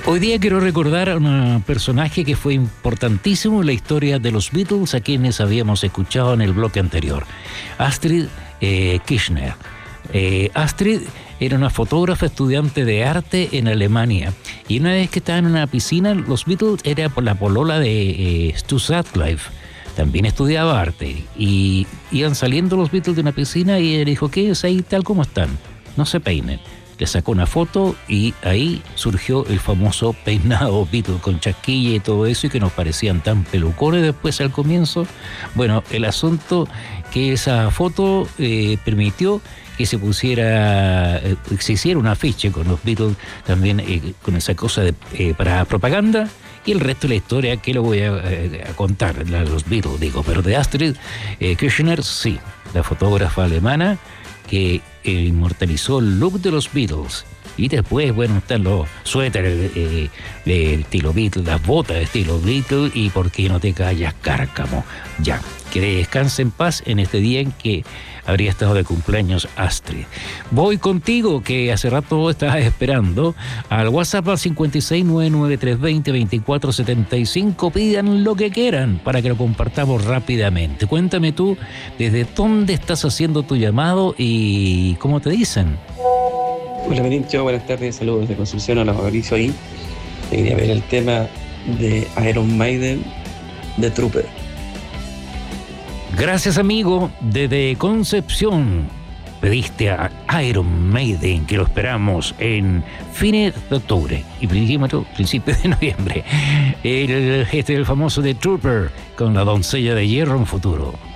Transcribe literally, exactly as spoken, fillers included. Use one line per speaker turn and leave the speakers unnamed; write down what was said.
Hoy día quiero recordar a un personaje que fue importantísimo en la historia de los Beatles, a quienes habíamos escuchado en el bloque anterior, Astrid eh, Kirchner. Eh, Astrid era una fotógrafa estudiante de arte en Alemania, y una vez que estaba en una piscina, los Beatles era por la polola de eh, Stu Sutcliffe. También estudiaba arte, y iban saliendo los Beatles de una piscina y ella dijo: ¿qué es ahí tal como están? No se peinen. Le sacó una foto y ahí surgió el famoso peinado Beatles con chasquilla y todo eso, y que nos parecían tan pelucones después al comienzo. Bueno, el asunto que esa foto eh, permitió que se pusiera, eh, se hiciera un afiche con los Beatles también, eh, con esa cosa de, eh, para propaganda. Y el resto de la historia, que lo voy a, eh, a contar, la de los Beatles, digo, pero de Astrid eh, Kirchner, sí, la fotógrafa alemana que eh, inmortalizó el look de los Beatles. Y después, bueno, están los suéteres eh, de estilo Beatles, las botas de estilo Beatles, y por qué no te callas, cárcamo. Ya, que descanse en paz en este día en que habría estado de cumpleaños Astrid. Voy contigo, que hace rato estabas esperando, al WhatsApp al cincuenta y seis, noventa y nueve, trescientos veinte, veinticuatro setenta y cinco. Pidan lo que quieran para que lo compartamos rápidamente. Cuéntame tú, ¿desde dónde estás haciendo tu llamado y cómo te dicen?
Hola, Benito, buenas tardes, saludos de Concepción. Hola, Mauricio ahí. Quería ver el tema de Iron Maiden, de Trooper.
Gracias, amigo, desde Concepción. Pediste a Iron Maiden, que lo esperamos en fines de octubre y principios de noviembre. El, este es el famoso de Trooper, con la doncella de hierro en futuro.